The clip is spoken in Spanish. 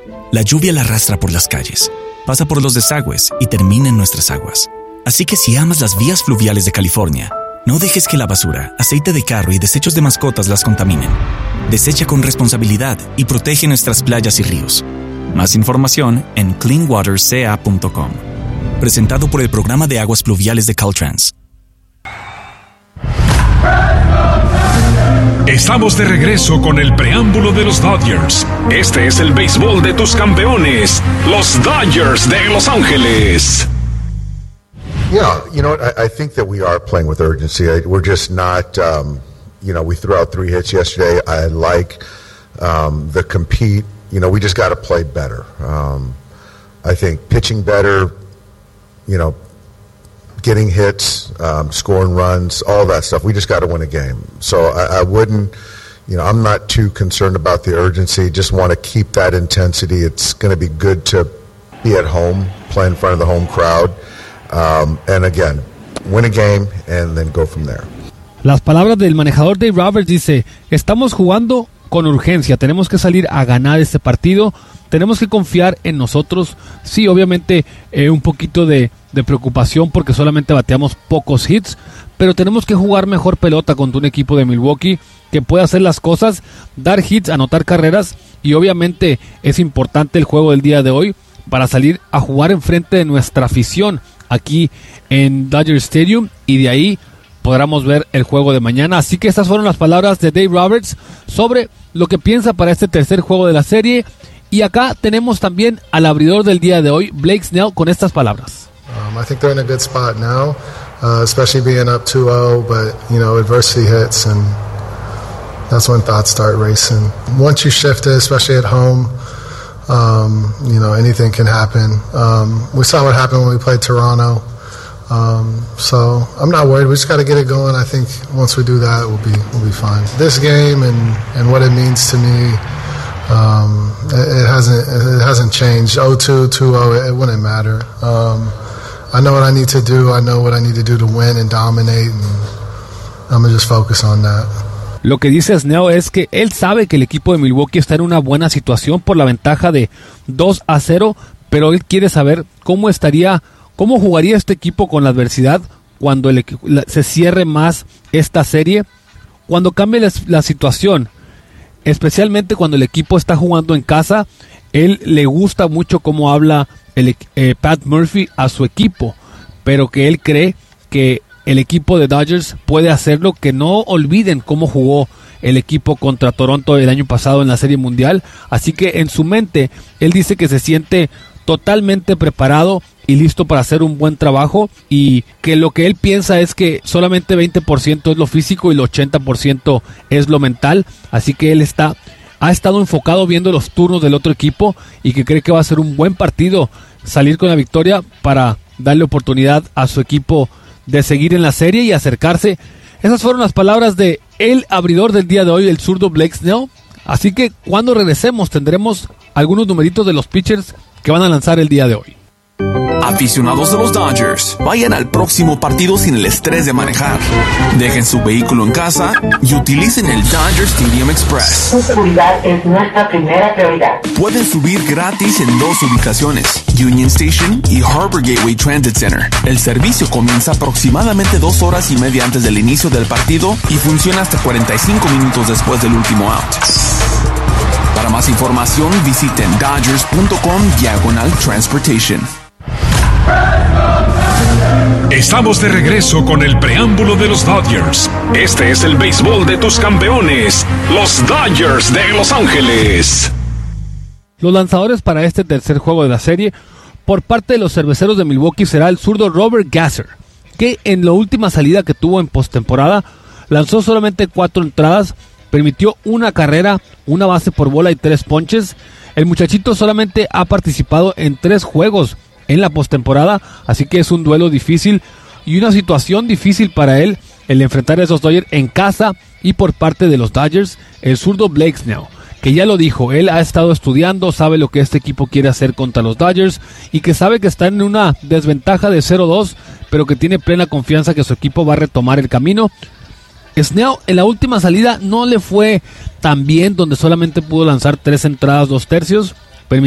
La lluvia la arrastra por las calles, pasa por los desagües y termina en nuestras aguas. Así que si amas las vías fluviales de California, no dejes que la basura, aceite de carro y desechos de mascotas las contaminen. Desecha con responsabilidad y protege nuestras playas y ríos. Más información en cleanwaterca.com. Presentado por el Programa de Aguas Pluviales de Caltrans. Estamos de regreso con el preámbulo de los Dodgers. Este es el béisbol de tus campeones, los Dodgers de Los Ángeles. Yeah, I think that we are playing with urgency. We're just not, we threw out 3 hits yesterday. I like the compete. We just got to play better. I think pitching better, getting hits, scoring runs, all that stuff. We just got to win a game. So I wouldn't, I'm not too concerned about the urgency. Just want to keep that intensity. It's going to be good to be at home, play in front of the home crowd. And again, win a game and then go from there. Las palabras del manejador Dave Roberts dice: estamos jugando con urgencia, tenemos que salir a ganar este partido, tenemos que confiar en nosotros. Sí, obviamente un poquito de preocupación porque solamente bateamos pocos hits, pero tenemos que jugar mejor pelota contra un equipo de Milwaukee que puede hacer las cosas, dar hits, anotar carreras, y obviamente es importante el juego del día de hoy para salir a jugar enfrente de nuestra afición aquí en Dodger Stadium, y de ahí podremos ver el juego de mañana. Así que estas fueron las palabras de Dave Roberts sobre lo que piensa para este tercer juego de la serie. Y acá tenemos también al abridor del día de hoy, Blake Snell, con estas palabras. I think they're in a good spot now, especially being up 2-0, but adversity hits and that's when thoughts start racing. Once you shift it, especially at home, anything can happen. We saw what happened when we played Toronto. So I'm not worried. We just got to get it going. I think once we do that, we'll be fine. This game and what it means to me, it hasn't changed. 0-2, 2-0, it wouldn't matter. I know what I need to do. I know what I need to do to win and dominate, and I'm gonna just focus on that. Lo que dice Snell es que él sabe que el equipo de Milwaukee está en una buena situación por la ventaja de 2-0, pero él quiere saber cómo jugaría este equipo con la adversidad cuando se cierre más esta serie, cuando cambie la situación, especialmente cuando el equipo está jugando en casa. Él le gusta mucho cómo habla Pat Murphy a su equipo, pero que él cree que el equipo de Dodgers puede hacerlo, que no olviden cómo jugó el equipo contra Toronto el año pasado en la Serie Mundial. Así que en su mente, él dice que se siente totalmente preparado y listo para hacer un buen trabajo, y que lo que él piensa es que solamente 20% es lo físico y el 80% es lo mental. Así que él ha estado enfocado viendo los turnos del otro equipo y que cree que va a ser un buen partido salir con la victoria para darle oportunidad a su equipo de seguir en la serie y acercarse. Esas fueron las palabras de el abridor del día de hoy, el zurdo Blake Snell. Así que cuando regresemos tendremos algunos numeritos de los pitchers que van a lanzar el día de hoy. Aficionados de los Dodgers, vayan al próximo partido sin el estrés de manejar. Dejen su vehículo en casa y utilicen el Dodger Stadium Express. Su seguridad es nuestra primera prioridad. Pueden subir gratis en 2 ubicaciones, Union Station y Harbor Gateway Transit Center. El servicio comienza aproximadamente 2 horas y media antes del inicio del partido y funciona hasta 45 minutos después del último out. Para más información, visiten dodgers.com/transportation. Estamos de regreso con el preámbulo de los Dodgers. Este es el béisbol de tus campeones, los Dodgers de Los Ángeles. Los lanzadores para este tercer juego de la serie por parte de los Cerveceros de Milwaukee será el zurdo Robert Gasser, que en la última salida que tuvo en postemporada lanzó solamente 4 entradas, permitió 1 carrera, 1 base por bola y 3 ponches. El muchachito solamente ha participado en 3 juegos en la postemporada, así que es un duelo difícil y una situación difícil para él el enfrentar a esos Dodgers en casa. Y por parte de los Dodgers, el zurdo Blake Snell, que ya lo dijo, él ha estado estudiando, sabe lo que este equipo quiere hacer contra los Dodgers y que sabe que está en una desventaja de 0-2, pero que tiene plena confianza que su equipo va a retomar el camino. Snell en la última salida no le fue tan bien, donde solamente pudo lanzar 3 entradas, 2 tercios.